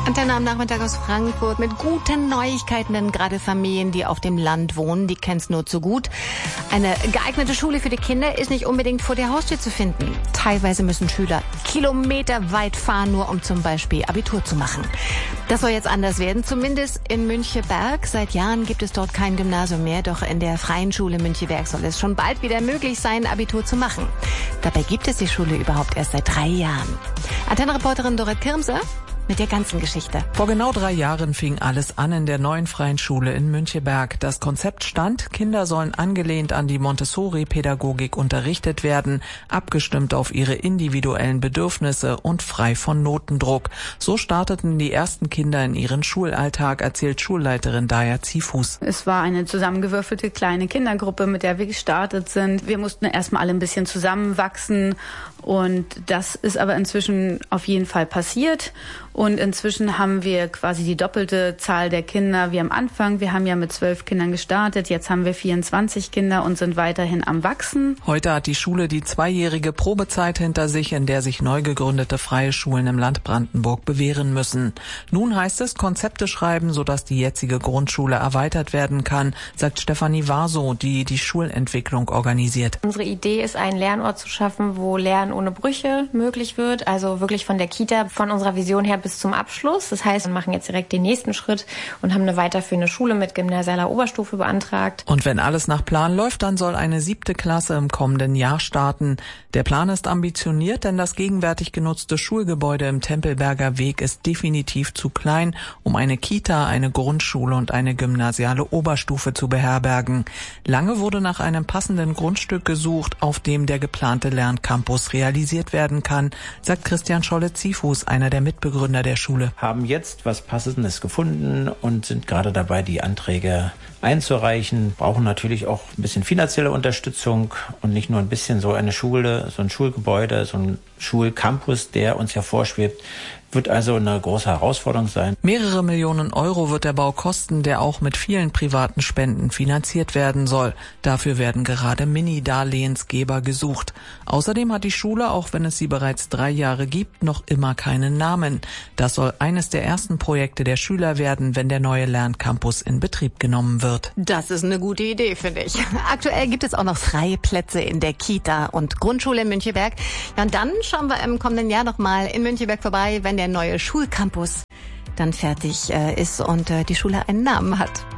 Antenne am Nachmittag aus Frankfurt mit guten Neuigkeiten, denn gerade Familien, die auf dem Land wohnen, die kennen es nur zu gut. Eine geeignete Schule für die Kinder ist nicht unbedingt vor der Haustür zu finden. Teilweise müssen Schüler kilometerweit fahren, nur um zum Beispiel Abitur zu machen. Das soll jetzt anders werden, zumindest in Müncheberg. Seit Jahren gibt es dort kein Gymnasium mehr, doch in der Freien Schule Müncheberg soll es schon bald wieder möglich sein, Abitur zu machen. Dabei gibt es die Schule überhaupt erst seit 3 Jahren. Antenne-Reporterin Dorrit Kirmse mit der ganzen Geschichte. Vor genau 3 Jahren fing alles an in der neuen Freien Schule in Müncheberg. Das Konzept stand, Kinder sollen angelehnt an die Montessori-Pädagogik unterrichtet werden, abgestimmt auf ihre individuellen Bedürfnisse und frei von Notendruck. So starteten die ersten Kinder in ihren Schulalltag, erzählt Schulleiterin Daya Zifus. Es war eine zusammengewürfelte kleine Kindergruppe, mit der wir gestartet sind. Wir mussten erstmal alle ein bisschen zusammenwachsen und das ist aber inzwischen auf jeden Fall passiert. Und inzwischen haben wir quasi die doppelte Zahl der Kinder wie am Anfang. Wir haben ja mit 12 Kindern gestartet, jetzt haben wir 24 Kinder und sind weiterhin am Wachsen. Heute hat die Schule die 2-jährige Probezeit hinter sich, in der sich neu gegründete freie Schulen im Land Brandenburg bewähren müssen. Nun heißt es Konzepte schreiben, sodass die jetzige Grundschule erweitert werden kann, sagt Stefanie Warso, die die Schulentwicklung organisiert. Unsere Idee ist, einen Lernort zu schaffen, wo Lernen ohne Brüche möglich wird, also wirklich von der Kita, von unserer Vision her bis zum Abschluss. Das heißt, wir machen jetzt direkt den nächsten Schritt und haben eine weiterführende Schule mit gymnasialer Oberstufe beantragt. Und wenn alles nach Plan läuft, dann soll eine 7. Klasse im kommenden Jahr starten. Der Plan ist ambitioniert, denn das gegenwärtig genutzte Schulgebäude im Tempelberger Weg ist definitiv zu klein, um eine Kita, eine Grundschule und eine gymnasiale Oberstufe zu beherbergen. Lange wurde nach einem passenden Grundstück gesucht, auf dem der geplante Lerncampus realisiert werden kann, sagt Christian Scholle-Zifus, einer der Mitbegründer der Schule. Haben jetzt was Passendes gefunden und sind gerade dabei, die Anträge einzureichen. Brauchen natürlich auch ein bisschen finanzielle Unterstützung und nicht nur ein bisschen. So eine Schule, so ein Schulgebäude, so ein Schulcampus, der uns ja vorschwebt, wird also eine große Herausforderung sein. Mehrere Millionen Euro wird der Bau kosten, der auch mit vielen privaten Spenden finanziert werden soll. Dafür werden gerade Mini-Darlehensgeber gesucht. Außerdem hat die Schule, auch wenn es sie bereits 3 Jahre gibt, noch immer keinen Namen. Das soll eines der ersten Projekte der Schüler werden, wenn der neue Lerncampus in Betrieb genommen wird. Das ist eine gute Idee, finde ich. Aktuell gibt es auch noch freie Plätze in der Kita und Grundschule in Müncheberg. Ja, und dann schauen wir im kommenden Jahr noch mal in Müncheberg vorbei, wenn der neue Schulcampus dann fertig ist und die Schule einen Namen hat.